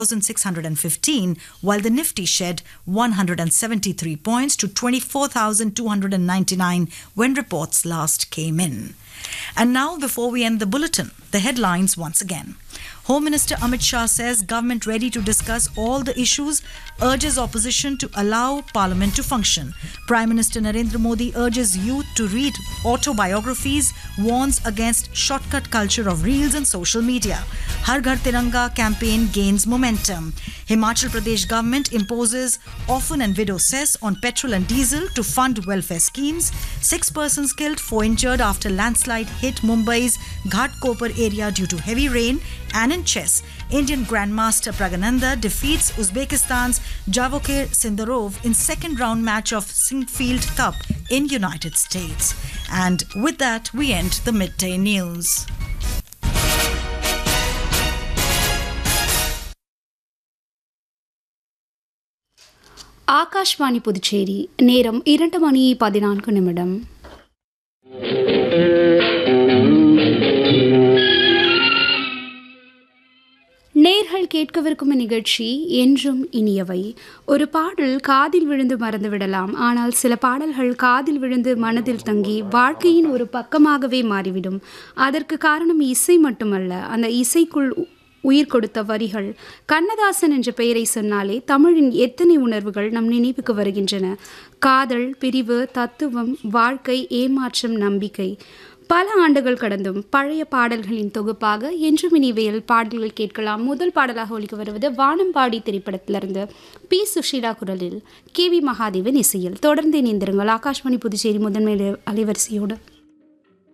1,615, while the Nifty shed 173 points to 24,299 when reports last came in. And now, before we end the bulletin, the headlines once again. Home Minister Amit Shah says government ready to discuss all the issues, urges opposition to allow Parliament to function. Prime Minister Narendra Modi urges youth to read autobiographies, warns against shortcut culture of reels and social media. Har Ghar Tiranga campaign gains momentum. Himachal Pradesh government imposes orphan and widow cess on petrol and diesel to fund welfare schemes. 6 persons killed, 4 injured after landslide hit Mumbai's Ghatkopar area due to heavy rain. And in chess, Indian Grandmaster Pragananda defeats Uzbekistan's Javokhir Sindarov in second round match of Sinquefield Cup in United States. And with that, we end the midday news. Akashvani Puducherry நேரம் 2:14 நேர்கள் கேட்கவிருக்கும் நிகழ்ச்சி என்றும் இனியவை. ஒரு பாடல் காதில் விழுந்து மறந்துவிடலாம், ஆனால் சில பாடல்கள் காதில் விழுந்து மனதில் தங்கி வாழ்க்கையின் ஒரு பக்கமாகவே மாறிவிடும். அதற்கு காரணம் இசை மட்டுமல்ல, அந்த இசைக்குள் உயிர் கொடுத்த வரிகள். கண்ணதாசன் என்ற பெயரை சொன்னாலே தமிழின் எத்தனை உணர்வுகள் நம் நினைவுக்கு வருகின்றன. காதல், பிரிவு, தத்துவம், வாழ்க்கை, ஏமாற்றம், நம்பிக்கை. பல ஆண்டுகள் கடந்தும் பழைய பாடல்களின் தொகுப்பாக என்றும் இனிவையில் பாடல்கள் கேட்கலாம். முதல் பாடலாக ஒலிக்க வருவது வானம்பாடி திரைப்படத்திலிருந்து பி. சுஷீலா குரலில், KV மகாதேவன் இசையில். தொடர்ந்து இணைந்திருங்கள் ஆகாஷ்வாணி புதுச்சேரி முதன்மை அலைவரிசையோடு.